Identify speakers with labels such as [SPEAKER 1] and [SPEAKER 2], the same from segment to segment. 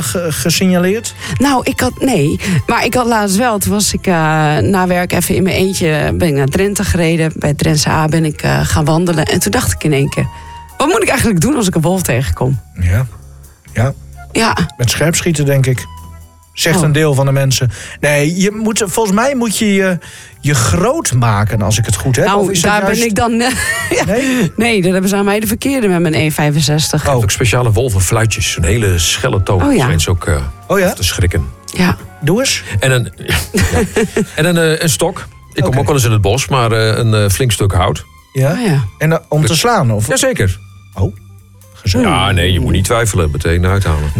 [SPEAKER 1] gesignaleerd?
[SPEAKER 2] Nou, maar ik had laatst wel. Toen was ik na werk even in mijn eentje, ben ik naar Drenthe gereden. Bij Drentse A ben ik gaan wandelen. En toen dacht ik in één keer, wat moet ik eigenlijk doen als ik een wolf tegenkom?
[SPEAKER 1] Ja. Met scherpschieten, denk ik. Zegt een deel van de mensen. Nee, volgens mij moet je je groot maken, als ik het goed heb.
[SPEAKER 2] Nou,
[SPEAKER 1] of is
[SPEAKER 2] daar
[SPEAKER 1] juist...
[SPEAKER 2] ben ik dan... Nee, dat hebben ze aan mij de verkeerde met mijn 1,65.
[SPEAKER 3] Ook speciale wolvenfluitjes. Een hele schelle toon.
[SPEAKER 2] Oh ja.
[SPEAKER 3] Mensen ook te schrikken.
[SPEAKER 2] Ja.
[SPEAKER 1] Doe eens.
[SPEAKER 3] En een stok. Ik kom ook wel eens in het bos, maar een flink stuk hout.
[SPEAKER 1] Ja?
[SPEAKER 2] Oh ja.
[SPEAKER 1] En om te slaan? Of?
[SPEAKER 3] Jazeker.
[SPEAKER 1] Oh.
[SPEAKER 3] Ja, nee, je moet niet twijfelen. Meteen uithalen.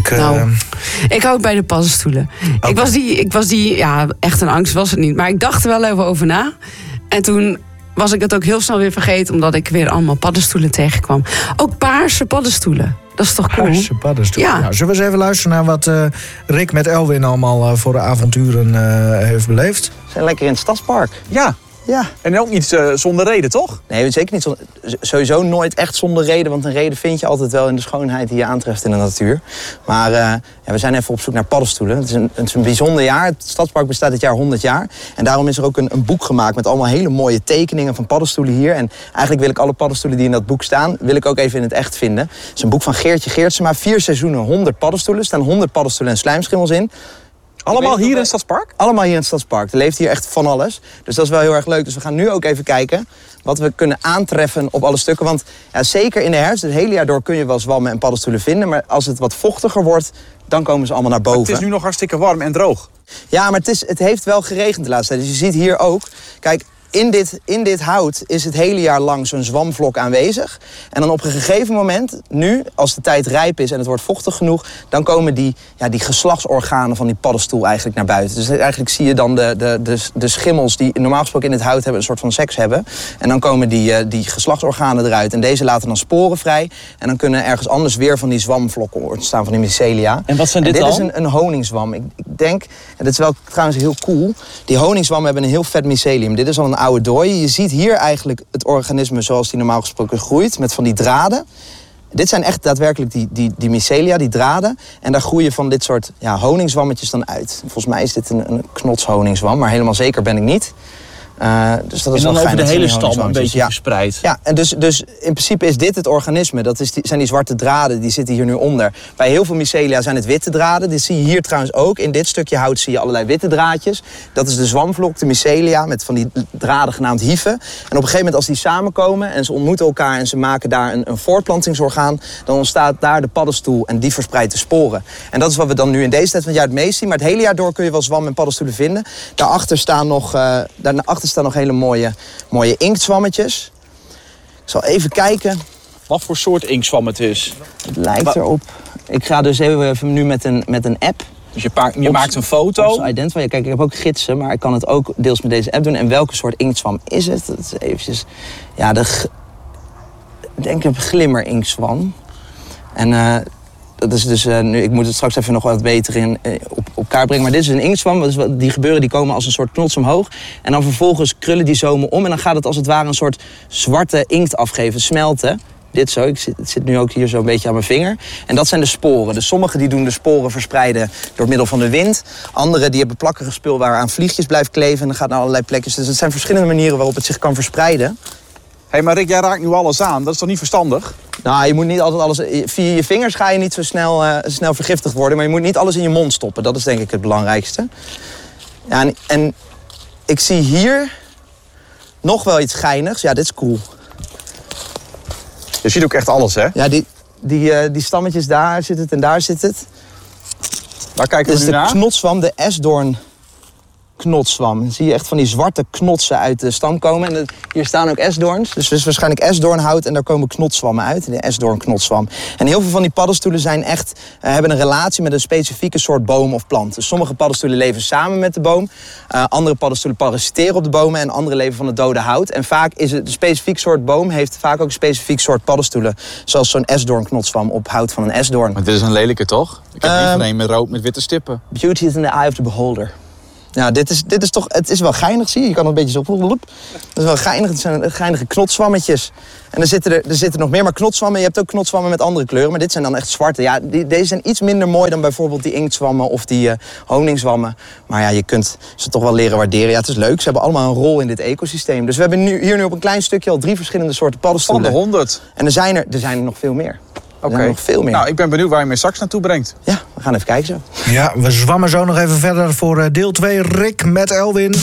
[SPEAKER 2] Ik hou het bij de paddenstoelen. Okay. Ik was die, echt een angst was het niet. Maar ik dacht er wel even over na. En toen was ik het ook heel snel weer vergeten, omdat ik weer allemaal paddenstoelen tegenkwam. Ook paarse paddenstoelen. Dat is toch cool?
[SPEAKER 1] Paarse paddenstoelen. Ja. Nou, zullen we eens even luisteren naar wat Rick met Elwin allemaal voor de avonturen heeft beleefd?
[SPEAKER 4] We zijn lekker in het stadspark.
[SPEAKER 5] Ja. En ook niet zonder reden, toch?
[SPEAKER 4] Nee, zeker niet sowieso nooit echt zonder reden. Want een reden vind je altijd wel in de schoonheid die je aantreft in de natuur. Maar we zijn even op zoek naar paddenstoelen. Het is een bijzonder jaar. Het stadspark bestaat dit jaar 100 jaar. En daarom is er ook een boek gemaakt met allemaal hele mooie tekeningen van paddenstoelen hier. En eigenlijk wil ik alle paddenstoelen die in dat boek staan, wil ik ook even in het echt vinden. Het is een boek van Geertje Geertsema. 4 seizoenen, 100 paddenstoelen. Er staan 100 paddenstoelen en slijmschimmels in.
[SPEAKER 5] Allemaal hier in het stadspark?
[SPEAKER 4] Allemaal hier in het stadspark. Er leeft hier echt van alles. Dus dat is wel heel erg leuk. Dus we gaan nu ook even kijken wat we kunnen aantreffen op alle stukken. Want zeker in de herfst, het hele jaar door kun je wel zwammen en paddenstoelen vinden. Maar als het wat vochtiger wordt, dan komen ze allemaal naar boven.
[SPEAKER 5] Maar het is nu nog hartstikke warm en droog.
[SPEAKER 4] Ja, maar het heeft wel geregend de laatste tijd. Dus je ziet hier ook, kijk, in dit hout is het hele jaar lang zo'n zwamvlok aanwezig. En dan op een gegeven moment, nu, als de tijd rijp is en het wordt vochtig genoeg, dan komen die geslachtsorganen van die paddenstoel eigenlijk naar buiten. Dus eigenlijk zie je dan de schimmels die normaal gesproken in het hout hebben, een soort van seks hebben. En dan komen die geslachtsorganen eruit. En deze laten dan sporen vrij. En dan kunnen ergens anders weer van die zwamvlokken ontstaan, van die mycelia.
[SPEAKER 5] En wat zijn dit dan?
[SPEAKER 4] Dit is een honingzwam. Ik denk, en dat is wel trouwens heel cool, die honingzwammen hebben een heel vet mycelium. Dit is al een oude dooi. Je ziet hier eigenlijk het organisme zoals die normaal gesproken groeit, met van die draden. Dit zijn echt daadwerkelijk die mycelia, die draden. En daar groeien van dit soort honingzwammetjes dan uit. Volgens mij is dit een knotshoningswam, maar helemaal zeker ben ik niet. Dus dat is
[SPEAKER 5] en dan
[SPEAKER 4] wel
[SPEAKER 5] over
[SPEAKER 4] fijn,
[SPEAKER 5] de hele stam een beetje verspreid.
[SPEAKER 4] Ja, en dus in principe is dit het organisme. Dat zijn die zwarte draden, die zitten hier nu onder. Bij heel veel mycelia zijn het witte draden. Dit zie je hier trouwens ook. In dit stukje hout zie je allerlei witte draadjes. Dat is de zwamvlok, de mycelia, met van die draden genaamd hyphen. En op een gegeven moment als die samenkomen en ze ontmoeten elkaar en ze maken daar een voortplantingsorgaan, dan ontstaat daar de paddenstoel en die verspreidt de sporen. En dat is wat we dan nu in deze tijd van het jaar het meest zien. Maar het hele jaar door kun je wel zwam en paddenstoelen vinden. Daarachter staan nog hele mooie inktzwammetjes. Ik zal even kijken.
[SPEAKER 5] Wat voor soort inktzwam het is?
[SPEAKER 4] Het lijkt erop. Ik ga dus even nu met een app.
[SPEAKER 5] Dus je maakt een foto?
[SPEAKER 4] Kijk, ik heb ook gidsen, maar ik kan het ook deels met deze app doen. En welke soort inktzwam is het? Dat is eventjes... Ja, ik denk een glimmerinkswam. En... dat is dus, ik moet het straks even nog wat beter op kaart brengen. Maar dit is een inktzwam. Die komen als een soort knots omhoog. En dan vervolgens krullen die zomen om. En dan gaat het als het ware een soort zwarte inkt afgeven, smelten. Dit zo, het zit nu ook hier zo een beetje aan mijn vinger. En dat zijn de sporen. Dus sommigen die doen de sporen verspreiden door middel van de wind. Anderen die hebben plakkerig spul waaraan vliegjes blijft kleven. En dan gaat naar allerlei plekjes. Dus het zijn verschillende manieren waarop het zich kan verspreiden.
[SPEAKER 5] Hé, maar Rick, jij raakt nu alles aan. Dat is toch niet verstandig?
[SPEAKER 4] Nou, je moet niet altijd alles... Via je vingers ga je niet zo snel vergiftigd worden. Maar je moet niet alles in je mond stoppen. Dat is denk ik het belangrijkste. Ja, en ik zie hier nog wel iets geinigs. Ja, dit is cool.
[SPEAKER 5] Je ziet ook echt alles, hè?
[SPEAKER 4] Ja, die stammetjes, daar zit het en daar zit het.
[SPEAKER 5] Waar kijken we nu naar?
[SPEAKER 4] Dit is de knotswam, de esdoorn knotswam. Dan zie je echt van die zwarte knotsen uit de stam komen. En hier staan ook esdoorns. Dus het is waarschijnlijk esdoornhout en daar komen knotswammen uit. De esdoornknotswam. En heel veel van die paddenstoelen zijn hebben een relatie met een specifieke soort boom of plant. Dus sommige paddenstoelen leven samen met de boom. Andere paddenstoelen parasiteren op de bomen en andere leven van het dode hout. En vaak is het een specifiek soort boom heeft vaak ook een specifiek soort paddenstoelen. Zoals zo'n esdoornknotswam op hout van een esdoorn.
[SPEAKER 6] Maar dit is een lelijke, toch? Ik heb liever een met rood met witte stippen.
[SPEAKER 4] Beauty is in the eye of the beholder. Ja, dit is toch... Het is wel geinig, zie je. Je kan er een beetje zo... Dat is wel geinig. Het zijn geinige knotswammetjes. En er zitten nog meer, maar knotswammen... Je hebt ook knotswammen met andere kleuren, maar dit zijn dan echt zwarte. Ja, deze zijn iets minder mooi dan bijvoorbeeld die inktzwammen of die honingswammen. Maar ja, je kunt ze toch wel leren waarderen. Ja, het is leuk. Ze hebben allemaal een rol in dit ecosysteem. Dus we hebben hier nu op een klein stukje al 3 verschillende soorten paddenstoelen.
[SPEAKER 5] Van de 100.
[SPEAKER 4] En er zijn er nog veel meer.
[SPEAKER 5] Oké.
[SPEAKER 4] Nog veel meer.
[SPEAKER 5] Nou, ik ben benieuwd waar je me straks naartoe brengt.
[SPEAKER 4] Ja, we gaan even kijken zo.
[SPEAKER 1] Ja, we zwammen zo nog even verder voor deel 2. Rick met Elwin.